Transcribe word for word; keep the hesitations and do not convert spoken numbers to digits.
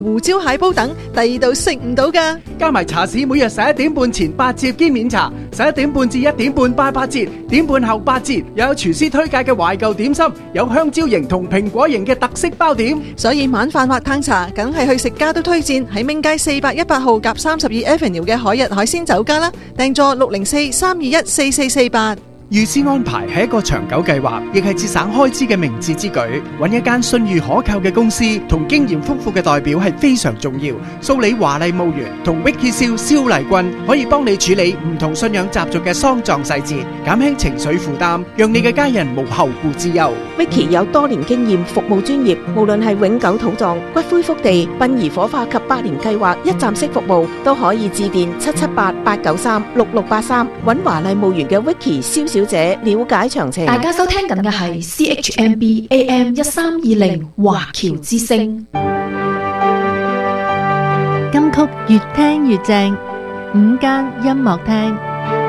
胡椒蟹煲等，第二度食唔到㗎。 加埋茶市每日十一點半前八折兼免茶，十一點半至一點半八八折，點半後八折，又有廚師推介嘅懷舊點心，有香蕉型同蘋果型嘅特色包點。 所以晚飯或嘆茶，梗係去食家都推薦喺明街四百一八號夾三十二 Avenue 嘅海日海鮮酒家啦，訂座六零四三二一四四四八。 預先安排係一個長久計劃，亦係節省開支嘅明智之舉。揾一間信譽可靠嘅公司同經驗豐富嘅代表係非常重要。蘇里華麗墓園同 Vicky 蕭蕭麗君可以幫你處理唔同信仰習俗嘅喪葬細節，減輕情緒負擔，讓你嘅家人無後顧之憂。 Vicky 有多年經驗，服務專業，無論係永久土葬、骨灰福地、殯儀火化及百年計劃一站式服務，都可以致電七七八八九三六六八三，揾華麗墓園嘅 Vicky 蕭小姐了解詳情。 大家收聽緊嘅係 C H M B A M 一三二零華僑之聲， 金曲越聽越正，午間音樂廳。